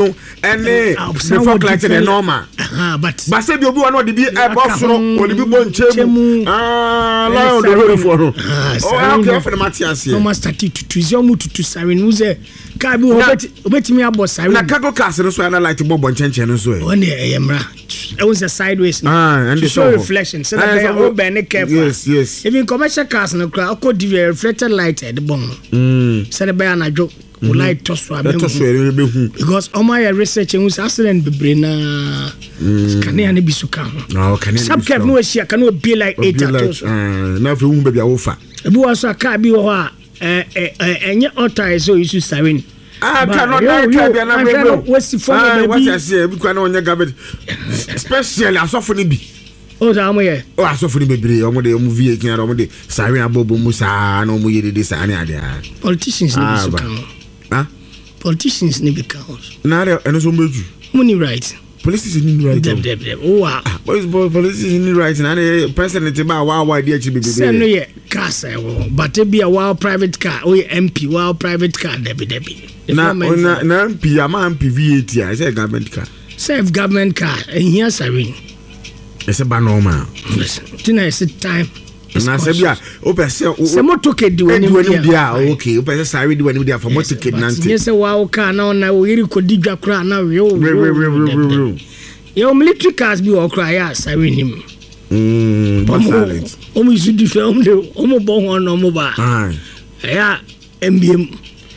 no ene the fuck like the normal but say bi obi wa no de bi ebo soro o de bi bo nchemu la o de ro for no okay for the Matthias no master to zomu to siren who say ka bi obetimi abo siren na cargo cars no so na light bobo nchenchen no so e one eyemra it was a sideways and the show reflection so that they are be careful. Yes even commercial cars no crowd could the reflected light at the bomb so the be na joke light to so because all my research was accident be na can any be so can no can sub cap no share can be like 8 at na fe hu be bia wo fa e bu was a car bi ho a enye auto so you siren cannot be na be what's the phone what I say bi kwa na onye gabet especially asofo ni bi o da mo ye o asofo ni bebre o mo de mo vie kin o mo de siren abobo mu sa na o mo yede de sa ne ade politicians ni so kan politicians ni be kan na re eno so meju money right politicians ni right oh wow politicians ni right na president ba wa de achi bebe say no ye car say but be a wow private car o MP wow private car debi na MP ama MP VAT I say government car self government car and here siren ese ba normal tina ese time na se bia o pese se motoke di wani dia okay o pese siren di wani dia for motoke nante yes wow car na ona o yiri ko di dwa kra na yo military cars bi o kra ya siren him o mi su di o mo bon ho no mo ba ya mbiem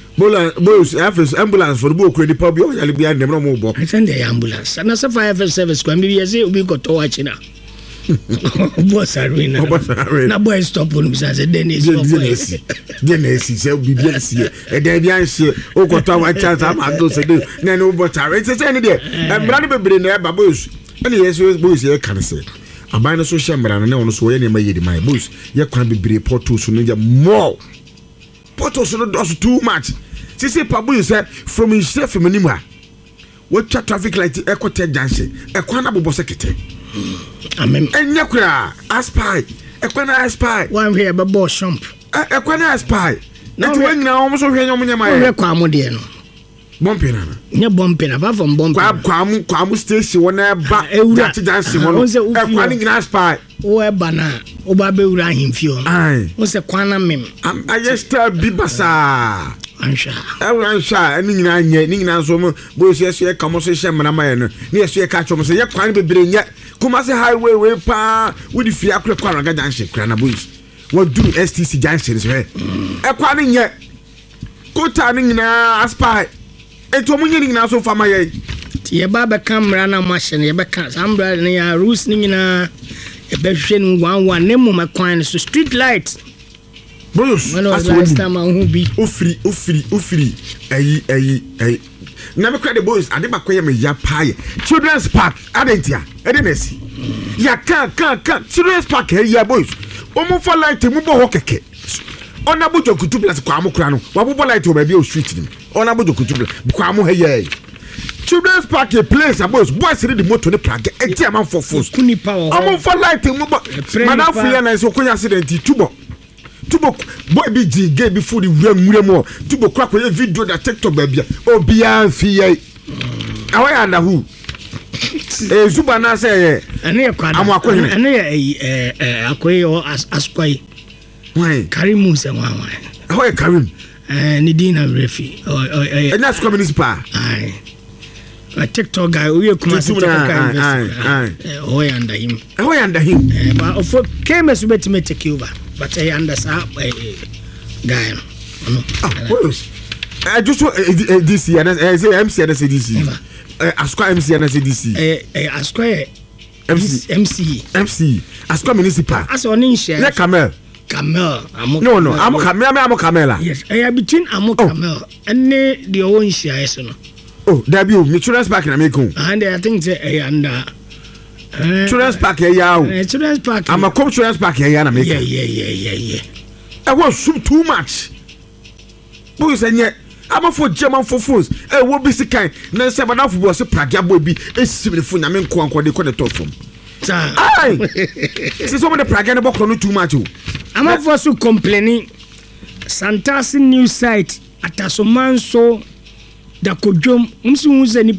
ambulance for the credit pub you be and them no mo bo send the ambulance na se fire service kwa mbi yese obi ko to wachi na boss arena na boy stop on say Dennis say bibi see e dey bi anse o ko to wachi am ado say na no boss arena say ni dey mbra no bebre na e ba boss ene yese boss e kan say aban no so shembra na ono so ye ne ma yedi mai boss ye kwan bebre porto so no ya more porto so no does too much. See, Pabu, you say from himself from anywhere. What traffic light equate junction? A quanable secretary. Amen. And Yakura, aspire. A quana aspire. One here, but boss shump. A quana aspire. Not when now almost over here, my quamodiano. Bumpina. No bumping above from Quamu station when I back a dancing one was a quanning aspire. Oh, a banana. Obabe him fuel. Aye. Was a quana mim. I just tell Bibasa. Ansha any nina so boys yes ye come so shemra ma no na yes ye ka chom so ye kwan bebre nya Kumasi highway we pa with the fia kra kwa ga junction kra na boys what do STC junction so e kwan nya kota ni nyina aspire eto mo nyina nyina so fama ye ye ba be camera na machine ye be ka sambra ni ya rules ni nyina e be hwe ni 11 ne mo makwan so street light Bruce, last time I won't be Ufri. Ayi. Never credit boys. I never quite me ya pie. Children's Park. Adentia. Edenesi. Ya can. Children's Park. Hey, ya boys. Omo for light to move hokeke. On a bujo kutublas kwamo krano. Wabu light to baby o street him. On a bujo kutublas kwamo hey. Children's Park a place boys read the motor the plug. Enti man for force. Kuni power. Omo for light to move. Madam Fiya na so konya accident tubo. Tubo boy be gay before the more tubo crack with a video that TikTok baby obia fie away under who Zubana say I'm akoy or askwai why Karim say why Karim Nidina Refi and that's communist pa a TikTok guy we come under him but for came as to take over but I understand guy I just this year MC and CDC Asqua MC and CDC Asqua MC Asqua municipal as on in share Camel no I'm Camela yes I am between Amo Camel and the own share oh there be Children's Park in America and I think they under Children's Park Children's Park I'm a coach Children's Park here na make yeah I want too much boys and yet I'm for German for fools what be the kind na say na for say pragia boy bi esimi fu na me nko anko de the top from aye see some of the pragia no bokro no too much I'm for so complaining Santasi news site atasomanso da kodwom umsi